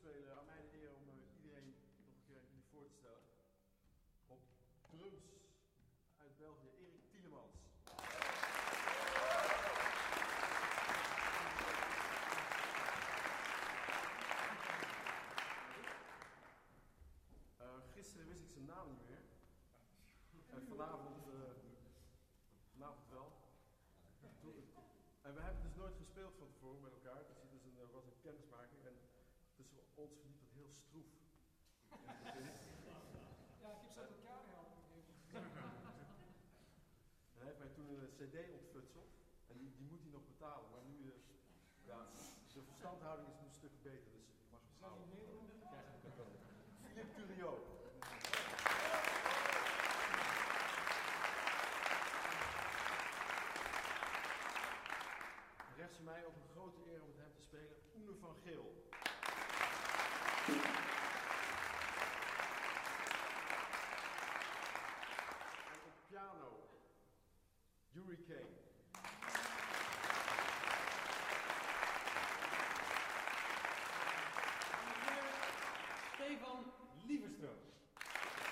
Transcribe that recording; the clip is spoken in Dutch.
spelen, aan mij de eer om iedereen nog een keer aan jullie voor te stellen. Op drums uit België, Erik Tielemans. Gisteren wist ik zijn naam niet meer. Vanavond wel. En we hebben dus nooit gespeeld van tevoren met elkaar. Dus er was een kennismaking en tussen ons verliep het heel stroef. Ja, ik heb ze uit elkaar gehaald. Hij heeft mij toen een cd ontfutseld en die moet hij nog betalen. Maar nu, de verstandhouding is nu een stuk beter, dus ik mag hem houden. Krijg een cadeau. Philippe Thuriot. Rechts van mij ook een grote eer om met hem te spelen, Oene van Geel. En op piano, Hurricane. Stefan Lieverstroom.